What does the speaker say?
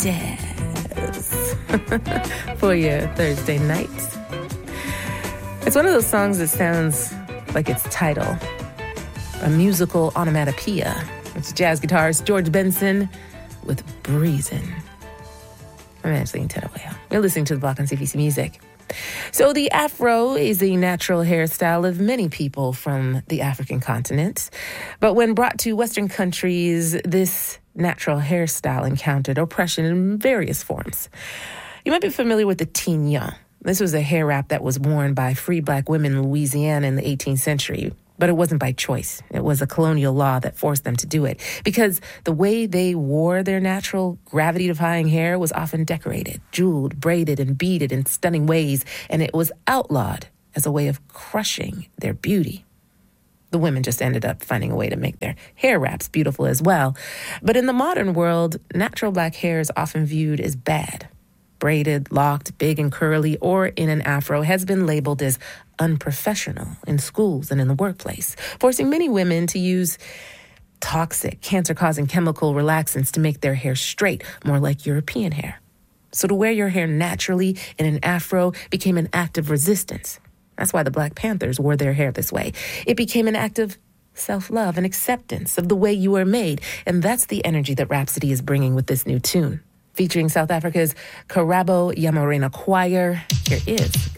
jazz for your Thursday nights. It's one of those songs that sounds like its title, a musical onomatopoeia. It's jazz guitarist George Benson with Breezin'. I'm Angeline Tenawaya. You're listening to The Block on CBC Music. So the afro is a natural hairstyle of many people from the African continent. But when brought to Western countries, this natural hairstyle encountered oppression in various forms. You might be familiar with the tignon. This was a hair wrap that was worn by free black women in Louisiana in the 18th century. But it wasn't by choice. It was a colonial law that forced them to do it because the way they wore their natural gravity-defying hair was often decorated, jeweled, braided, and beaded in stunning ways, and it was outlawed as a way of crushing their beauty. The women just ended up finding a way to make their hair wraps beautiful as well. But in the modern world, natural black hair is often viewed as bad. Braided, locked, big and curly, or in an afro has been labeled as unprofessional in schools and in the workplace, forcing many women to use toxic, cancer-causing chemical relaxants to make their hair straight, more like European hair. So to wear your hair naturally in an afro became an act of resistance. That's why the Black Panthers wore their hair this way. It became an act of self-love and acceptance of the way you are made, and that's the energy that Rhapsody is bringing with this new tune. Featuring South Africa's Karabo Yamarena Choir, here is